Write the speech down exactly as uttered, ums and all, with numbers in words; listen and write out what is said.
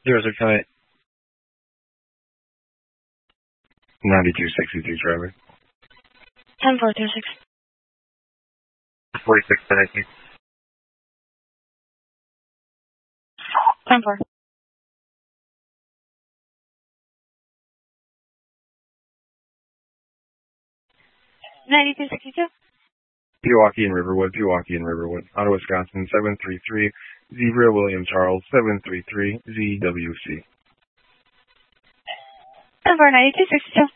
Zero six nine eight. ninety-two sixty-three driver. ten four two six. forty-six nineteen. ten four. ninety-two sixty-two. Pewaukee and Riverwood, Pewaukee and Riverwood. Ottawa, Wisconsin, seven three three. Zebra William Charles, seven three three. Z W C. ten four ninety-two sixty-two.